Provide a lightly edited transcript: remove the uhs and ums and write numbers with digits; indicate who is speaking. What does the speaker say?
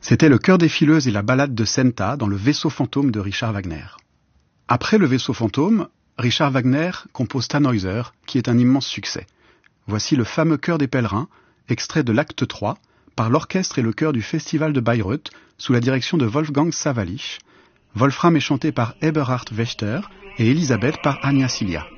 Speaker 1: C'était le chœur des fileuses et la ballade de Senta dans le Vaisseau fantôme de Richard Wagner. Après le Vaisseau fantôme, Richard Wagner compose Tannhäuser, qui est un immense succès. Voici le fameux chœur des pèlerins, extrait de l'acte 3, par l'orchestre et le chœur du Festival de Bayreuth, sous la direction de Wolfgang Sawallisch. Wolfram est chanté par Eberhard Wächter et Elisabeth par Anja Silja.